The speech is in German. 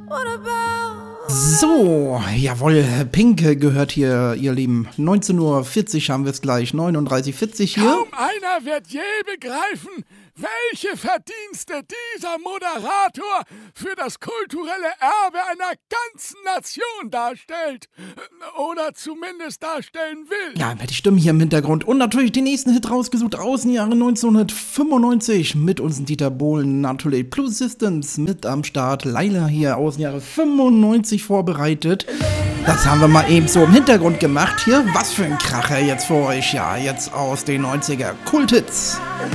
So, jawohl, Pink gehört hier, ihr Lieben. 19:40 Uhr haben wir es gleich, 39:40 hier. Kaum einer wird je begreifen, welche Verdienste dieser Moderator für das kulturelle Erbe einer ganzen Nation darstellt. Oder zumindest darstellen will. Ja, die Stimmen hier im Hintergrund. Und natürlich den nächsten Hit rausgesucht aus dem Jahre 1995. Mit uns Dieter Bohlen, natürlich Plus Systems mit am Start. Laila hier aus dem Jahre 95 vorbereitet. Das haben wir mal eben so im Hintergrund gemacht hier. Was für ein Kracher jetzt für euch. Ja, jetzt aus den 90er Kulthits.